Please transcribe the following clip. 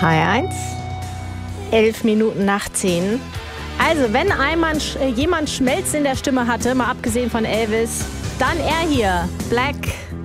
H1, 11 Minuten nach 10. Also, wenn einmal jemand Schmelz in der Stimme hatte, mal abgesehen von Elvis, dann er hier, Black